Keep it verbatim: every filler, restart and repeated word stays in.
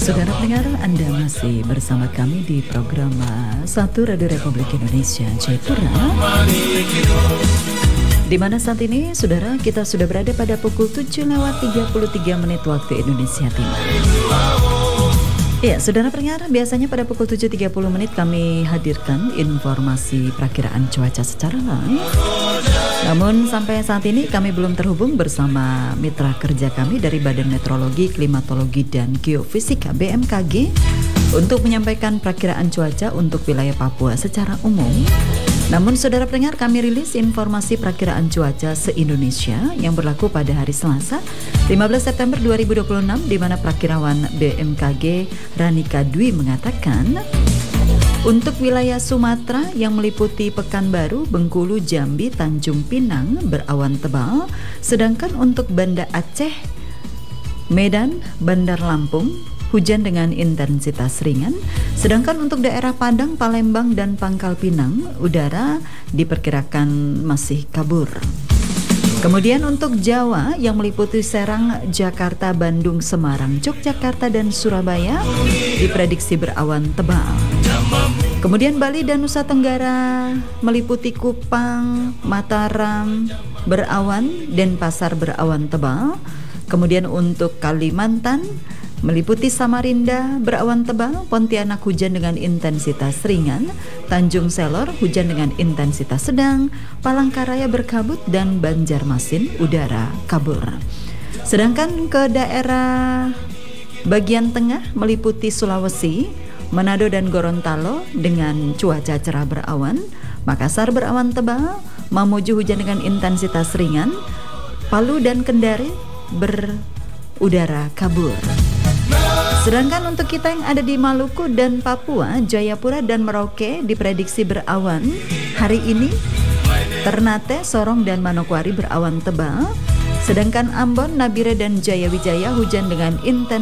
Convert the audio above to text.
Saudara pendengar, Anda masih bersama kami di program satu Radio Republik Indonesia Jayapura, di mana saat ini saudara kita sudah berada pada pukul tujuh lewat tiga puluh tiga menit waktu Indonesia Timur. Ya, saudara pendengar, biasanya pada pukul tujuh tiga puluh menit kami hadirkan informasi perakiraan cuaca secara live. Namun sampai saat ini kami belum terhubung bersama mitra kerja kami dari Badan Meteorologi, Klimatologi, dan Geofisika B M K G untuk menyampaikan perakiraan cuaca untuk wilayah Papua secara umum. Namun saudara pendengar, kami rilis informasi perakiraan cuaca se-Indonesia yang berlaku pada hari Selasa lima belas September dua ribu dua puluh enam, di mana perakirawan B M K G Ranika Dwi mengatakan untuk wilayah Sumatera yang meliputi Pekanbaru, Bengkulu, Jambi, Tanjung Pinang berawan tebal, sedangkan untuk Banda Aceh, Medan, Bandar Lampung hujan dengan intensitas ringan, sedangkan untuk daerah Padang, Palembang, dan Pangkal Pinang udara diperkirakan masih kabur. Kemudian untuk Jawa yang meliputi Serang, Jakarta, Bandung, Semarang, Yogyakarta, dan Surabaya diprediksi berawan tebal. Kemudian Bali dan Nusa Tenggara meliputi Kupang, Mataram berawan, Denpasar berawan tebal. Kemudian untuk Kalimantan meliputi Samarinda berawan tebal, Pontianak hujan dengan intensitas ringan, Tanjung Selor hujan dengan intensitas sedang, Palangkaraya berkabut, dan Banjarmasin udara kabur. Sedangkan ke daerah bagian tengah meliputi Sulawesi, Manado, dan Gorontalo dengan cuaca cerah berawan, Makassar berawan tebal, Mamuju hujan dengan intensitas ringan, Palu dan Kendari berudara kabur. Sedangkan untuk kita yang ada di Maluku dan Papua, Jayapura dan Merauke diprediksi berawan hari ini. Ternate, Sorong, dan Manokwari berawan tebal. Sedangkan Ambon, Nabire, dan Jayawijaya hujan dengan intensitas